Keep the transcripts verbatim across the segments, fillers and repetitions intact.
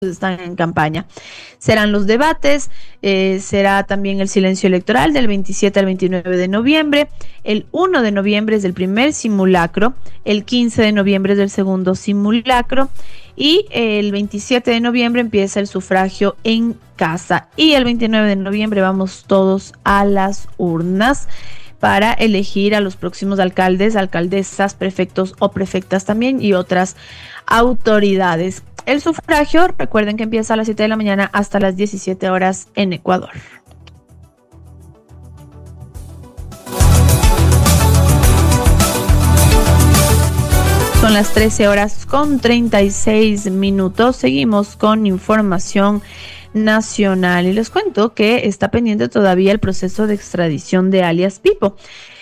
están en campaña. Serán los debates, eh, será también el silencio electoral del veintisiete al veintinueve de noviembre, el primero de noviembre es el primer simulacro, el quince de noviembre es el segundo simulacro y el veintisiete de noviembre empieza el sufragio en casa y el veintinueve de noviembre vamos todos a las urnas para elegir a los próximos alcaldes, alcaldesas, prefectos o prefectas también y otras autoridades. El sufragio, recuerden que empieza a las siete de la mañana hasta las diecisiete horas en Ecuador. Son las trece horas con treinta y seis minutos. Seguimos con información nacional y les cuento que está pendiente todavía el proceso de extradición de alias Pipo.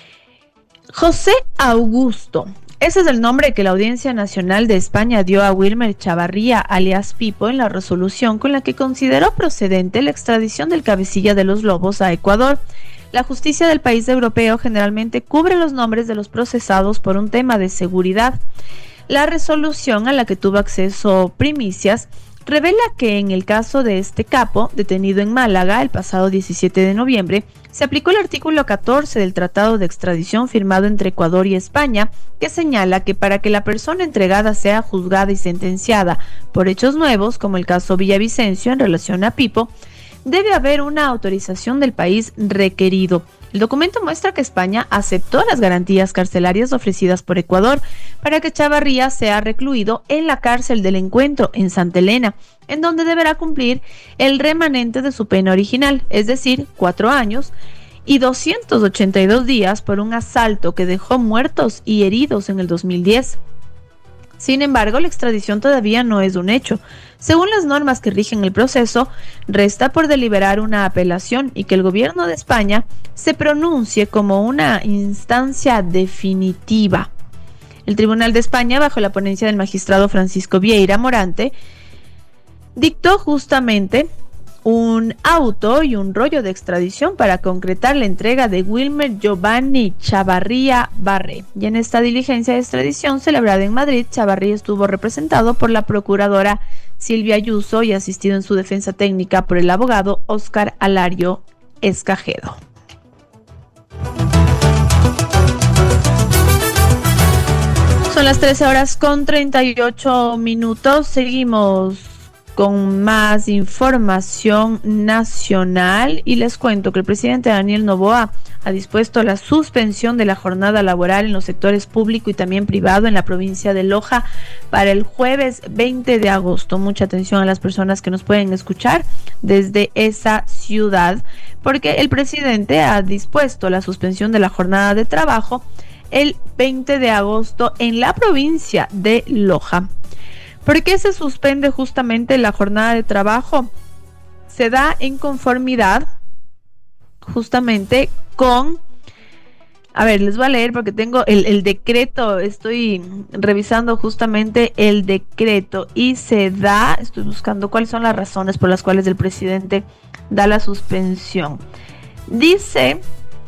José Augusto. Ese es el nombre que la Audiencia Nacional de España dio a Wilmer Chavarría, alias Pipo, en la resolución con la que consideró procedente la extradición del cabecilla de los Lobos a Ecuador. La justicia del país europeo generalmente cubre los nombres de los procesados por un tema de seguridad. La resolución a la que tuvo acceso Primicias revela que en el caso de este capo, detenido en Málaga el pasado diecisiete de noviembre, se aplicó el artículo catorce del Tratado de Extradición firmado entre Ecuador y España, que señala que para que la persona entregada sea juzgada y sentenciada por hechos nuevos, como el caso Villavicencio en relación a Pipo, debe haber una autorización del país requerido. El documento muestra que España aceptó las garantías carcelarias ofrecidas por Ecuador para que Chavarría sea recluido en la cárcel del Encuentro en Santa Elena, en donde deberá cumplir el remanente de su pena original, es decir, cuatro años y doscientos ochenta y dos días por un asalto que dejó muertos y heridos en el dos mil diez. Sin embargo, la extradición todavía no es un hecho. Según las normas que rigen el proceso, resta por deliberar una apelación y que el gobierno de España se pronuncie como una instancia definitiva. El Tribunal de España, bajo la ponencia del magistrado Francisco Vieira Morante, dictó justamente un auto y un rollo de extradición para concretar la entrega de Wilmer Giovanni Chavarría Barré. Y en esta diligencia de extradición celebrada en Madrid, Chavarría estuvo representado por la procuradora Silvia Ayuso y asistido en su defensa técnica por el abogado Óscar Alario Escajedo. Son las trece horas con treinta y ocho minutos. Seguimos con más información nacional y les cuento que el presidente Daniel Noboa ha dispuesto la suspensión de la jornada laboral en los sectores público y también privado en la provincia de Loja para el jueves veinte de agosto. Mucha atención a las personas que nos pueden escuchar desde esa ciudad, porque el presidente ha dispuesto la suspensión de la jornada de trabajo el veinte de agosto en la provincia de Loja. ¿Por qué se suspende justamente la jornada de trabajo? Se da en conformidad justamente con, a ver, les voy a leer porque tengo el, el decreto, estoy revisando justamente el decreto y se da, estoy buscando cuáles son las razones por las cuales el presidente da la suspensión. Dice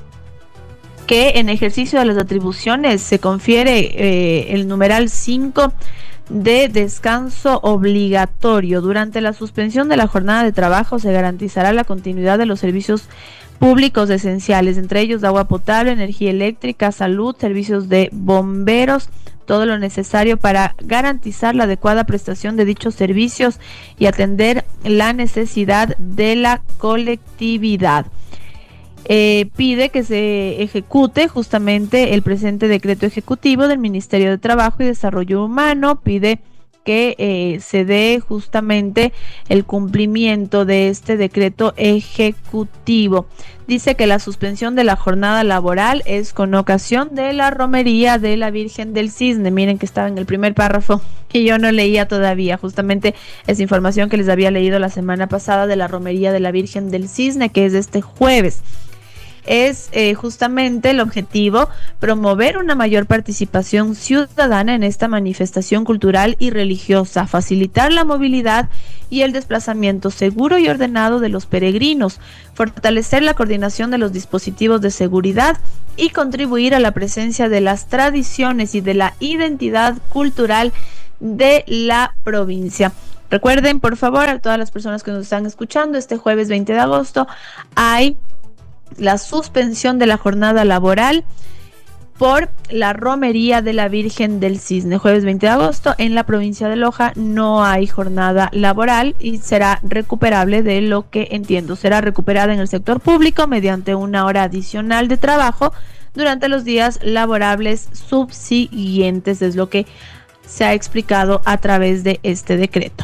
que en ejercicio de las atribuciones se confiere eh, el numeral cinco de descanso obligatorio. Durante la suspensión de la jornada de trabajo se garantizará la continuidad de los servicios públicos esenciales, entre ellos agua potable, energía eléctrica, salud, servicios de bomberos, todo lo necesario para garantizar la adecuada prestación de dichos servicios y atender la necesidad de la colectividad. Eh, pide que se ejecute justamente el presente decreto ejecutivo del Ministerio de Trabajo y Desarrollo Humano, pide que eh, se dé justamente el cumplimiento de este decreto ejecutivo. Dice que la suspensión de la jornada laboral es con ocasión de la romería de la Virgen del Cisne. Miren que estaba en el primer párrafo que yo no leía todavía, justamente esa información que les había leído la semana pasada de la romería de la Virgen del Cisne, que es este jueves. Es eh, justamente el objetivo promover una mayor participación ciudadana en esta manifestación cultural y religiosa, facilitar la movilidad y el desplazamiento seguro y ordenado de los peregrinos, fortalecer la coordinación de los dispositivos de seguridad y contribuir a la presencia de las tradiciones y de la identidad cultural de la provincia. Recuerden, por favor, a todas las personas que nos están escuchando, este jueves veinte de agosto hay la suspensión de la jornada laboral por la romería de la Virgen del Cisne. Jueves veinte de agosto en la provincia de Loja no hay jornada laboral y será recuperable, de lo que entiendo. Será recuperada en el sector público mediante una hora adicional de trabajo durante los días laborables subsiguientes, es lo que se ha explicado a través de este decreto.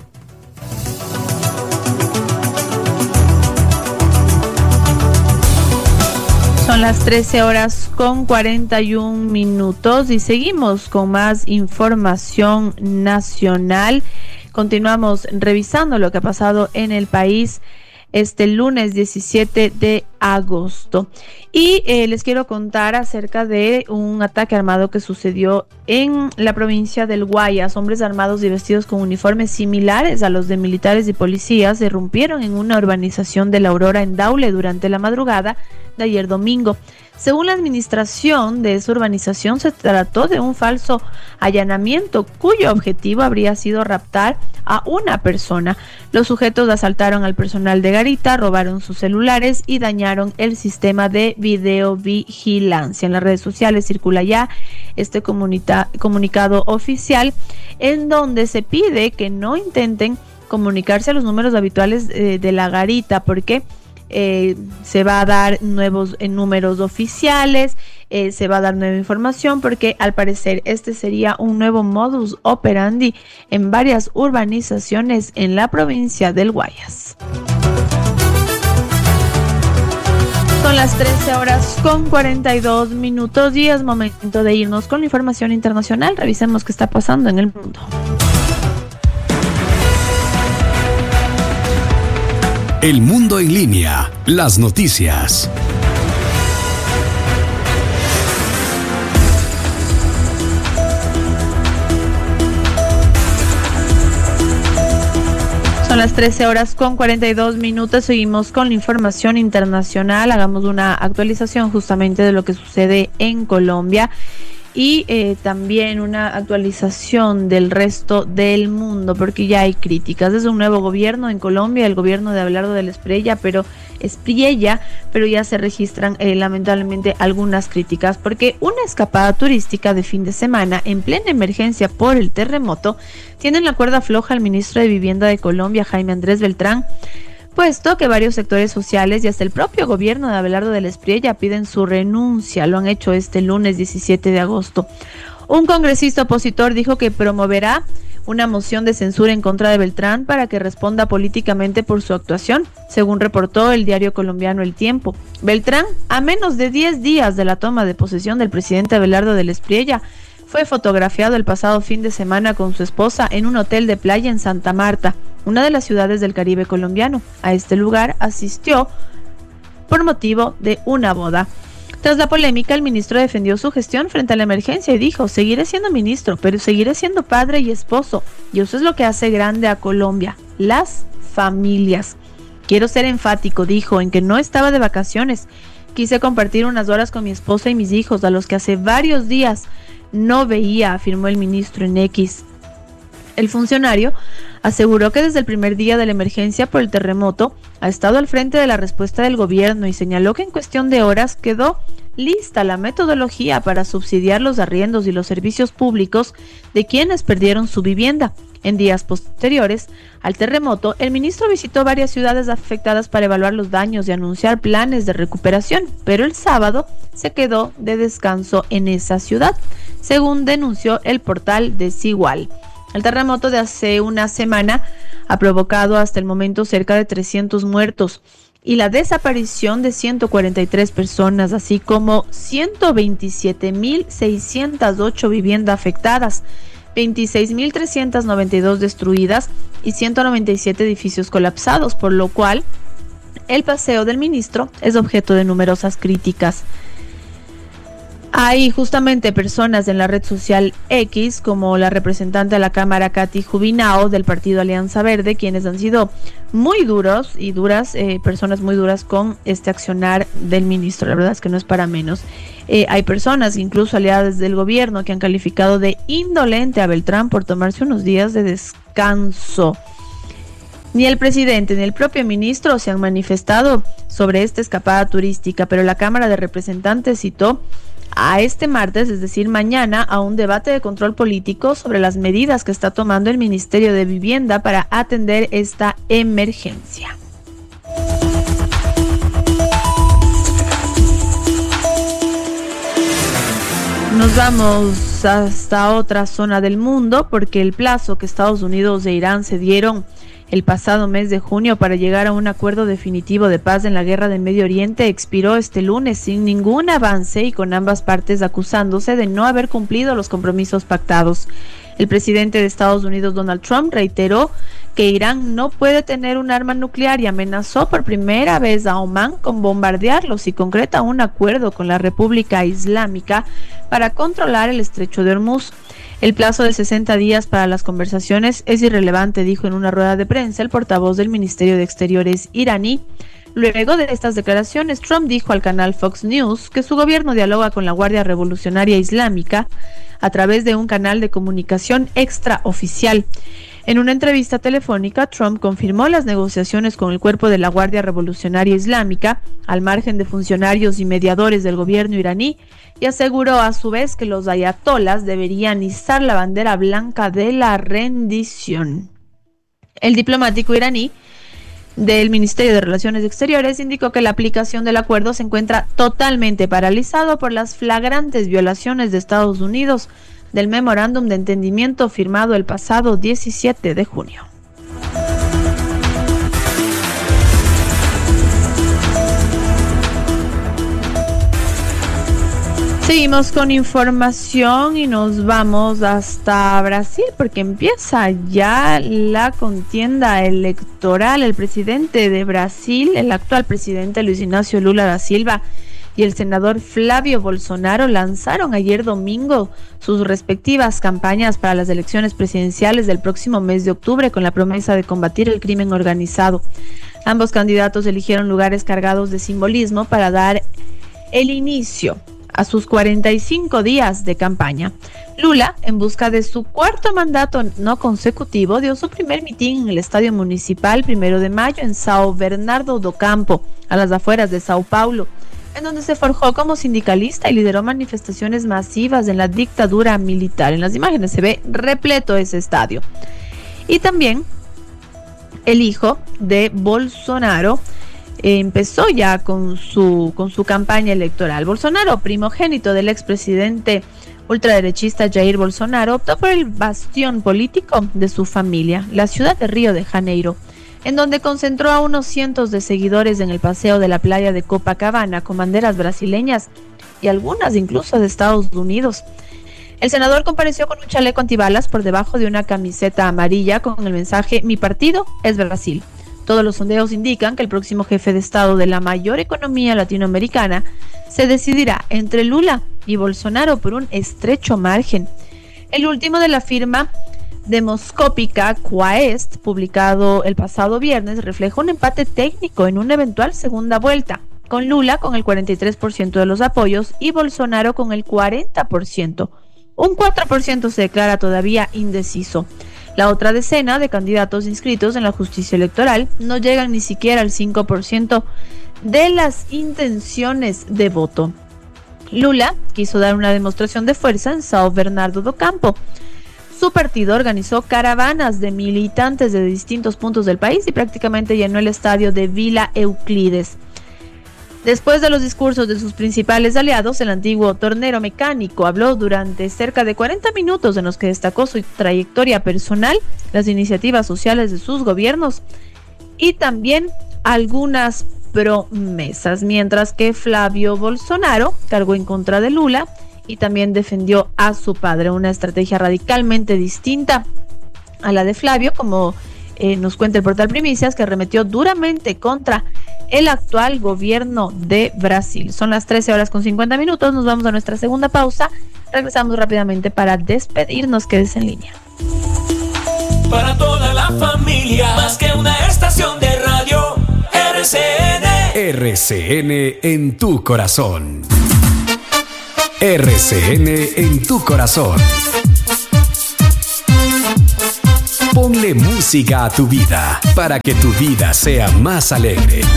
Son las trece horas con cuarenta y un minutos y seguimos con más información nacional. Continuamos revisando lo que ha pasado en el país este lunes diecisiete de agosto. Y eh, les quiero contar acerca de un ataque armado que sucedió en la provincia del Guayas. Hombres armados y vestidos con uniformes similares a los de militares y policías irrumpieron en una urbanización de La Aurora en Daule durante la madrugada de ayer domingo. Según la administración de esa urbanización, se trató de un falso allanamiento cuyo objetivo habría sido raptar a una persona. Los sujetos asaltaron al personal de garita, robaron sus celulares y dañaron el sistema de videovigilancia. En las redes sociales circula ya este comunica- comunicado oficial en donde se pide que no intenten comunicarse a los números habituales eh, de la garita, porque Eh, se va a dar nuevos eh, números oficiales, eh, se va a dar nueva información, porque al parecer este sería un nuevo modus operandi en varias urbanizaciones en la provincia del Guayas. Son las trece horas con cuarenta y dos minutos y es momento de irnos con la información internacional. Revisemos qué está pasando en el mundo. El mundo en línea, las noticias. Son las trece horas con cuarenta y dos minutos. Seguimos con la información internacional. Hagamos una actualización justamente de lo que sucede en Colombia y eh, también una actualización del resto del mundo, porque ya hay críticas. Es un nuevo gobierno en Colombia, el gobierno de Abelardo del Espriella, pero Espriella, pero ya se registran eh, lamentablemente algunas críticas, porque una escapada turística de fin de semana en plena emergencia por el terremoto tiene en la cuerda floja al ministro de Vivienda de Colombia, Jaime Andrés Beltrán, puesto que varios sectores sociales y hasta el propio gobierno de Abelardo del Espriella piden su renuncia. Lo han hecho este lunes diecisiete de agosto. Un congresista opositor dijo que promoverá una moción de censura en contra de Beltrán para que responda políticamente por su actuación, según reportó el diario colombiano El Tiempo. Beltrán, a menos de diez días de la toma de posesión del presidente Abelardo del Espriella, fue fotografiado el pasado fin de semana con su esposa en un hotel de playa en Santa Marta, una de las ciudades del Caribe colombiano. A este lugar asistió por motivo de una boda. Tras la polémica, el ministro defendió su gestión frente a la emergencia y dijo: seguiré siendo ministro, pero seguiré siendo padre y esposo, y eso es lo que hace grande a Colombia, las familias. Quiero ser enfático, dijo, en que no estaba de vacaciones. Quise compartir unas horas con mi esposa y mis hijos, a los que hace varios días no veía, afirmó el ministro en X. El funcionario aseguró que desde el primer día de la emergencia por el terremoto ha estado al frente de la respuesta del gobierno y señaló que en cuestión de horas quedó lista la metodología para subsidiar los arriendos y los servicios públicos de quienes perdieron su vivienda. En días posteriores al terremoto, el ministro visitó varias ciudades afectadas para evaluar los daños y anunciar planes de recuperación, pero el sábado se quedó de descanso en esa ciudad, según denunció el portal Desigual. El terremoto de hace una semana ha provocado hasta el momento cerca de trescientos muertos y la desaparición de ciento cuarenta y tres personas, así como ciento veintisiete mil seiscientas ocho viviendas afectadas, veintiséis mil trescientas noventa y dos destruidas y ciento noventa y siete edificios colapsados, por lo cual el paseo del ministro es objeto de numerosas críticas. Hay justamente personas en la red social X, como la representante de la Cámara, Katy Jubinao, del partido Alianza Verde, quienes han sido muy duros y duras, eh, personas muy duras con este accionar del ministro. La verdad es que no es para menos. Eh, hay personas, incluso aliadas del gobierno, que han calificado de indolente a Beltrán por tomarse unos días de descanso descanso. Ni el presidente ni el propio ministro se han manifestado sobre esta escapada turística, pero la Cámara de Representantes citó a este martes, es decir, mañana, a un debate de control político sobre las medidas que está tomando el Ministerio de Vivienda para atender esta emergencia. Nos vamos hasta otra zona del mundo porque el plazo que Estados Unidos e Irán se dieron el pasado mes de junio para llegar a un acuerdo definitivo de paz en la guerra del Medio Oriente expiró este lunes sin ningún avance y con ambas partes acusándose de no haber cumplido los compromisos pactados. El presidente de Estados Unidos, Donald Trump, reiteró que Irán no puede tener un arma nuclear y amenazó por primera vez a Omán con bombardearlo si concreta un acuerdo con la República Islámica para controlar el estrecho de Hormuz. El plazo de sesenta días para las conversaciones es irrelevante, dijo en una rueda de prensa el portavoz del Ministerio de Exteriores iraní. Luego de estas declaraciones, Trump dijo al canal Fox News que su gobierno dialoga con la Guardia Revolucionaria Islámica a través de un canal de comunicación extraoficial. En una entrevista telefónica, Trump confirmó las negociaciones con el cuerpo de la Guardia Revolucionaria Islámica, al margen de funcionarios y mediadores del gobierno iraní, y aseguró a su vez que los ayatolas deberían izar la bandera blanca de la rendición. El diplomático iraní del Ministerio de Relaciones Exteriores indicó que la aplicación del acuerdo se encuentra totalmente paralizado por las flagrantes violaciones de Estados Unidos del memorándum de entendimiento firmado el pasado diecisiete de junio. Seguimos con información y nos vamos hasta Brasil porque empieza ya la contienda electoral. El presidente de Brasil, el actual presidente Luis Ignacio Lula da Silva, y el senador Flavio Bolsonaro lanzaron ayer domingo sus respectivas campañas para las elecciones presidenciales del próximo mes de octubre con la promesa de combatir el crimen organizado. Ambos candidatos eligieron lugares cargados de simbolismo para dar el inicio a sus cuarenta y cinco días de campaña. Lula, en busca de su cuarto mandato no consecutivo, dio su primer mitin en el Estadio Municipal primero de mayo en São Bernardo do Campo, a las afueras de Sao Paulo, en donde se forjó como sindicalista y lideró manifestaciones masivas en la dictadura militar. En las imágenes se ve repleto ese estadio. Y también el hijo de Bolsonaro eh, empezó ya con su, con su campaña electoral. Bolsonaro, primogénito del expresidente ultraderechista Jair Bolsonaro, optó por el bastión político de su familia, la ciudad de Río de Janeiro, en donde concentró a unos cientos de seguidores en el paseo de la playa de Copacabana con banderas brasileñas y algunas incluso de Estados Unidos. El senador compareció con un chaleco antibalas por debajo de una camiseta amarilla con el mensaje "Mi partido es Brasil". Todos los sondeos indican que el próximo jefe de Estado de la mayor economía latinoamericana se decidirá entre Lula y Bolsonaro por un estrecho margen. El último de la firma demoscópica Quaest, publicado el pasado viernes, refleja un empate técnico en una eventual segunda vuelta, con Lula con el cuarenta y tres por ciento de los apoyos y Bolsonaro con el cuarenta por ciento. Un cuatro por ciento se declara todavía indeciso. La otra decena de candidatos inscritos en la justicia electoral no llegan ni siquiera al cinco por ciento de las intenciones de voto. Lula quiso dar una demostración de fuerza en São Bernardo do Campo. Su partido organizó caravanas de militantes de distintos puntos del país y prácticamente llenó el estadio de Vila Euclides. Después de los discursos de sus principales aliados, el antiguo tornero mecánico habló durante cerca de cuarenta minutos en los que destacó su trayectoria personal, las iniciativas sociales de sus gobiernos y también algunas promesas, mientras que Flavio Bolsonaro cargó en contra de Lula y también defendió a su padre, una estrategia radicalmente distinta a la de Flavio, como eh, nos cuenta el portal Primicias, que arremetió duramente contra el actual gobierno de Brasil. Son las trece horas con cincuenta minutos, nos vamos a nuestra segunda pausa, regresamos rápidamente para despedirnos, quédese en línea. Para toda la familia, más que una estación de radio, R C N. R C N en tu corazón. R C N en tu corazón. Ponle música a tu vida para que tu vida sea más alegre.